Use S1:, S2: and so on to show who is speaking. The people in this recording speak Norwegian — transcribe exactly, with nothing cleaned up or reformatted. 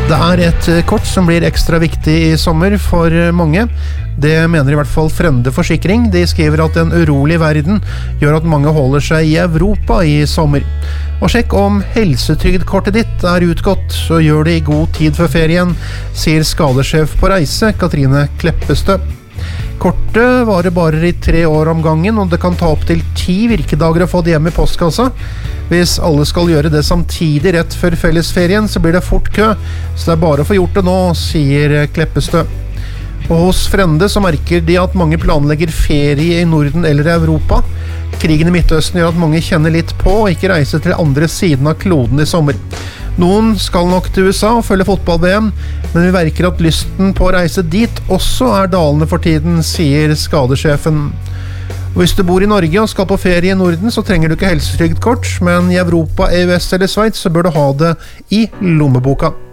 S1: Det er et kort som blir ekstra viktig i sommer for mange. Det mener i hvert fall Frende Forsikring. De skriver at en urolig verden gjør at mange holder seg i Europa i sommer. Og sjekk om helsetrygdkortet ditt er utgått, så gjør det i god tid før ferien, sier skadesjef på reise, Katrine Kleppestø. Kortet varer bare i tre år om gangen, og det kan ta opp til ti virkedager å få det hjem i postkassa. Hvis alle skal gjøre det samtidig rett før fellesferien, så blir det fort kø, så det er bare å få gjort det nå, sier Kleppestø. Og hos Frende så merker de at mange planlegger ferie i Norden eller Europa. Krigen i Midtøsten gjør at mange kjenner litt på og ikke reiser til andre siden av kloden i sommer. Noen skal nok til U S A og følge fotball-V M, men vi merker at lysten på å reise dit også er dalende for tiden, sier skadesjefen. Og hvis du bor i Norge og skal på ferie i Norden, så trenger du ikke helsetrygdkort, men i Europa, E U S eller Sveits så bør du ha det i lommeboka.